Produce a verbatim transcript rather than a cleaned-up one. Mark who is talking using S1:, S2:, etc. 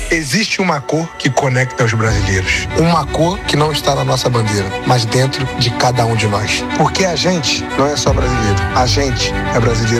S1: Existe uma cor que conecta os brasileiros. Uma cor que não está na nossa bandeira, mas dentro de cada um de nós. Porque a gente não é só brasileiro. A gente é brasileiro